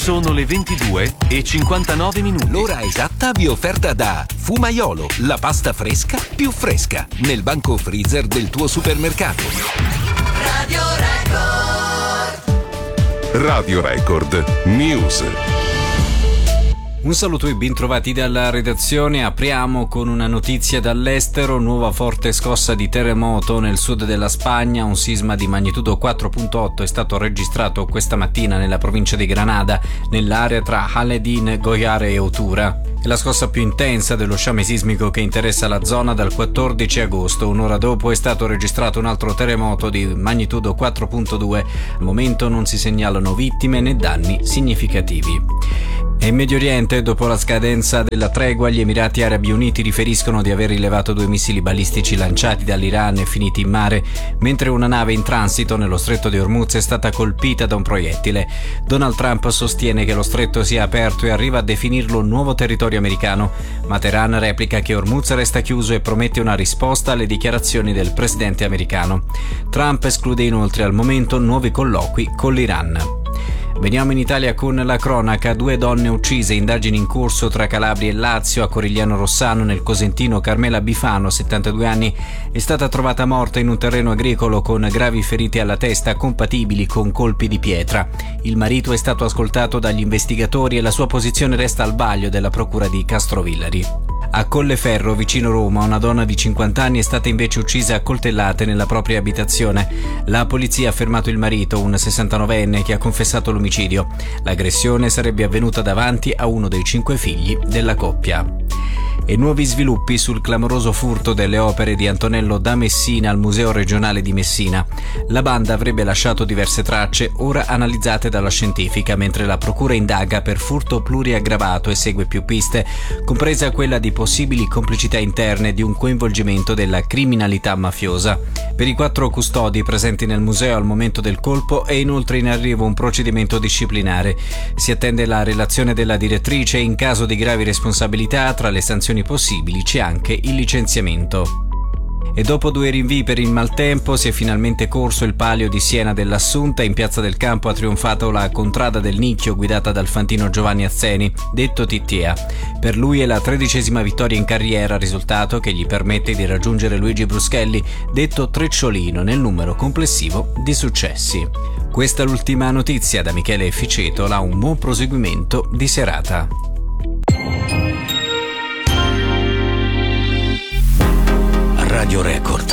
Sono le 22:59. L'ora esatta vi offerta da Fumaiolo, la pasta fresca più fresca, nel banco freezer del tuo supermercato. Radio Record. Radio Record News. Un saluto e ben trovati dalla redazione. Apriamo con una notizia dall'estero. Nuova forte scossa di terremoto nel sud della Spagna. Un sisma di magnitudo 4.8 è stato registrato questa mattina nella provincia di Granada, nell'area tra Jaledín, Goiare e Otura. È la scossa più intensa dello sciame sismico che interessa la zona dal 14 agosto. Un'ora dopo è stato registrato un altro terremoto di magnitudo 4.2. Al momento non si segnalano vittime né danni significativi. E in Medio Oriente, dopo la scadenza della tregua, gli Emirati Arabi Uniti riferiscono di aver rilevato 2 missili balistici lanciati dall'Iran e finiti in mare, mentre una nave in transito nello stretto di Hormuz è stata colpita da un proiettile. Donald Trump sostiene che lo stretto sia aperto e arriva a definirlo un nuovo territorio americano, ma Teheran replica che Hormuz resta chiuso e promette una risposta alle dichiarazioni del presidente americano. Trump esclude inoltre al momento nuovi colloqui con l'Iran. Veniamo in Italia con la cronaca. 2 donne uccise, indagini in corso tra Calabria e Lazio. A Corigliano Rossano, nel Cosentino, Carmela Bifano, 72 anni, è stata trovata morta in un terreno agricolo con gravi ferite alla testa compatibili con colpi di pietra. Il marito è stato ascoltato dagli investigatori e la sua posizione resta al vaglio della procura di Castrovillari. A Colleferro, vicino Roma, una donna di 50 anni è stata invece uccisa a coltellate nella propria abitazione. La polizia ha fermato il marito, un 69enne, che ha confessato l'omicidio. L'aggressione sarebbe avvenuta davanti a uno dei 5 figli della coppia. E nuovi sviluppi sul clamoroso furto delle opere di Antonello da Messina al Museo regionale di Messina. La banda avrebbe lasciato diverse tracce, ora analizzate dalla scientifica, mentre la procura indaga per furto pluriaggravato e segue più piste, compresa quella di possibili complicità interne di un coinvolgimento della criminalità mafiosa. Per i 4 custodi presenti nel museo al momento del colpo è inoltre in arrivo un procedimento disciplinare. Si attende la relazione della direttrice e in caso di gravi responsabilità, tra le sanzioni possibili c'è anche il licenziamento. E dopo 2 rinvii per il maltempo si è finalmente corso il Palio di Siena dell'Assunta. In Piazza del Campo ha trionfato la Contrada del Nicchio guidata dal fantino Giovanni Azzeni, detto Tittia. Per lui è la 13ª vittoria in carriera, risultato che gli permette di raggiungere Luigi Bruschelli, detto Trecciolino, nel numero complessivo di successi. Questa è l'ultima notizia. Da Michele Ficetola, un buon proseguimento di serata. Radio Record.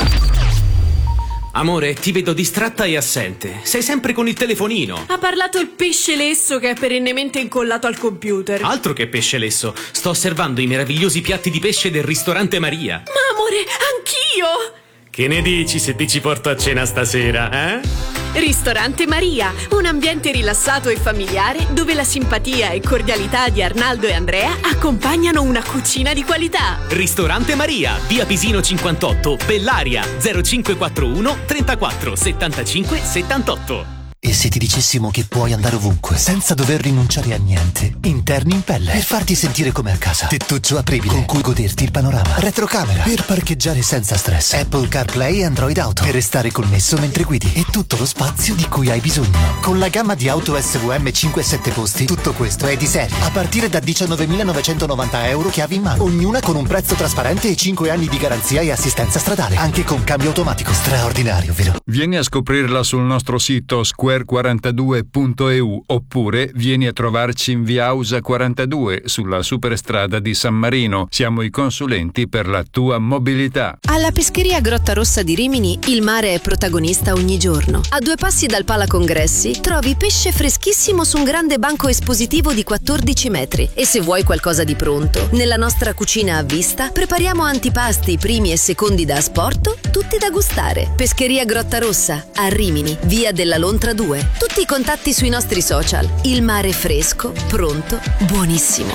Amore, ti vedo distratta e assente. Sei sempre con il telefonino. Ha parlato il pesce lesso che è perennemente incollato al computer. Altro che pesce lesso. Sto osservando i meravigliosi piatti di pesce del ristorante Maria. Ma amore, anch'io! Che ne dici se ti ci porto a cena stasera, eh? Ristorante Maria, un ambiente rilassato e familiare dove la simpatia e cordialità di Arnaldo e Andrea accompagnano una cucina di qualità. Ristorante Maria, via Pisino 58, Bellaria, 0541 34 75 78. E se ti dicessimo che puoi andare ovunque senza dover rinunciare a niente? Interni in pelle per farti sentire come a casa. Tettuccio apribile con cui goderti il panorama. Retrocamera per parcheggiare senza stress. Apple CarPlay e Android Auto per restare connesso mentre guidi. E tutto lo spazio di cui hai bisogno. Con la gamma di auto SVM 5 e 7 posti, tutto questo è di serie. A partire da 19.990 euro chiavi in mano. Ognuna con un prezzo trasparente e 5 anni di garanzia e assistenza stradale. Anche con cambio automatico. Straordinario, vero? Vieni a scoprirla sul nostro sito square42.eu oppure vieni a trovarci in via Ausa 42 sulla superstrada di San Marino. Siamo i consulenti per la tua mobilità. Alla pescheria Grotta Rossa di Rimini il mare è protagonista ogni giorno. A 2 passi dal Pala Congressi trovi pesce freschissimo su un grande banco espositivo di 14 metri. E se vuoi qualcosa di pronto, nella nostra cucina a vista prepariamo antipasti, primi e secondi da asporto, tutti da gustare. Pescheria Grotta Rossa a Rimini, via della Lontra 2. Tutti i contatti sui nostri social. Il mare fresco, pronto, buonissimo.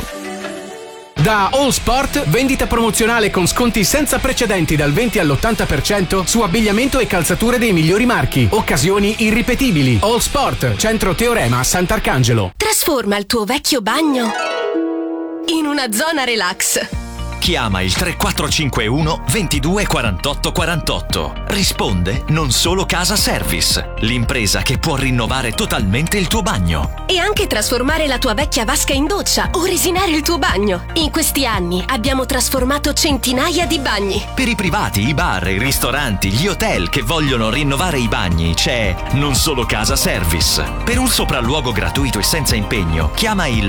Da All Sport, vendita promozionale con sconti senza precedenti dal 20 all'80% su abbigliamento e calzature dei migliori marchi. Occasioni irripetibili. All Sport, Centro Teorema, Sant'Arcangelo. Trasforma il tuo vecchio bagno in una zona relax. chiama il 3451 22 48 48. Risponde Non Solo Casa Service, l'impresa che può rinnovare totalmente il tuo bagno. E anche trasformare la tua vecchia vasca in doccia o resinare il tuo bagno. In questi anni abbiamo trasformato centinaia di bagni. Per i privati, i bar, i ristoranti, gli hotel che vogliono rinnovare i bagni c'è Non Solo Casa Service. Per un sopralluogo gratuito e senza impegno, chiama il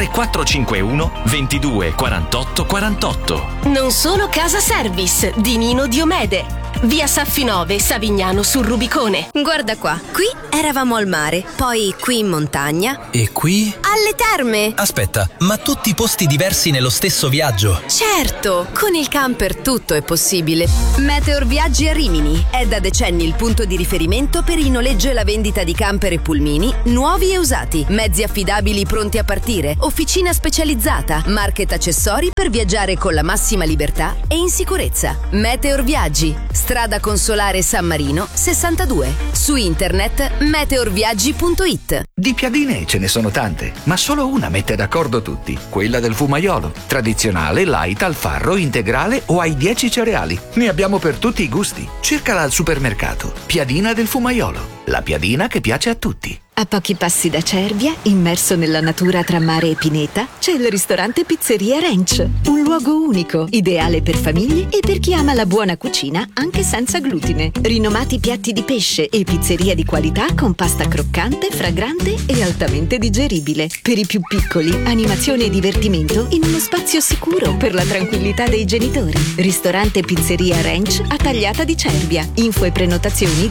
3451 22 48 48. Non Solo Casa Service di Nino Diomede. Via Saffinove, Savignano sul Rubicone. Guarda qua, qui eravamo al mare, poi qui in montagna. E qui? Alle terme! Aspetta, ma tutti posti diversi nello stesso viaggio? Certo, con il camper tutto è possibile. Meteor Viaggi a Rimini è da decenni il punto di riferimento per il noleggio e la vendita di camper e pulmini nuovi e usati, mezzi affidabili pronti a partire, officina specializzata, market accessori per viaggiare con la massima libertà e in sicurezza. Meteor Viaggi, strada Consolare San Marino 62. Su internet meteorviaggi.it. Di piadine ce ne sono tante, ma solo una mette d'accordo tutti, quella del fumaiolo. Tradizionale, light, al farro, integrale o ai 10 cereali. Ne abbiamo per tutti i gusti. Cercala al supermercato. Piadina del fumaiolo. La piadina che piace a tutti. A pochi passi da Cervia, immerso nella natura tra mare e pineta, c'è il ristorante Pizzeria Ranch. Un luogo unico, ideale per famiglie e per chi ama la buona cucina anche senza glutine. Rinomati piatti di pesce e pizzeria di qualità con pasta croccante, fragrante e altamente digeribile. Per i più piccoli, animazione e divertimento in uno spazio sicuro per la tranquillità dei genitori. Ristorante Pizzeria Ranch a Tagliata di Cervia. Info e prenotazioni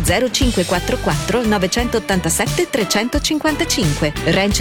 0544 987 355.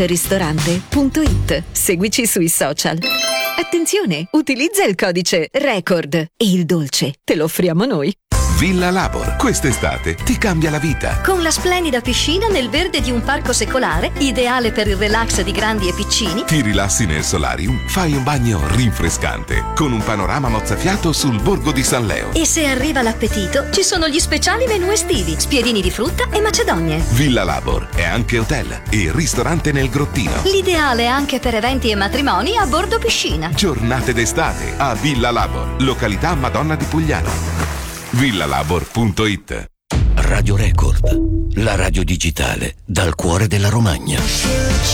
ranchristorante.it. Seguici sui social. Attenzione, utilizza il codice RECORD e il dolce te lo offriamo noi. Villa Labor, quest'estate ti cambia la vita. Con la splendida piscina nel verde di un parco secolare, ideale per il relax di grandi e piccini. Ti rilassi nel solarium, fai un bagno rinfrescante, con un panorama mozzafiato sul borgo di San Leo. E se arriva l'appetito, ci sono gli speciali menù estivi, spiedini di frutta e macedonie. Villa Labor è anche hotel e ristorante nel grottino. L'ideale anche per eventi e matrimoni a bordo piscina. Giornate d'estate a Villa Labor, località Madonna di Pugliano. villalabor.it. Radio Record, la radio digitale dal cuore della Romagna.